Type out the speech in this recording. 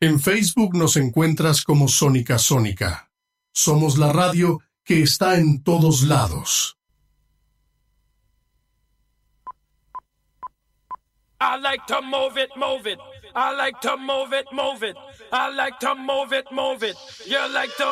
En Facebook nos encuentras como Sónica Sónica. Somos la radio que está en todos lados. I like to move it, move it. I like to move it, move it. I like to move it, move it. You like to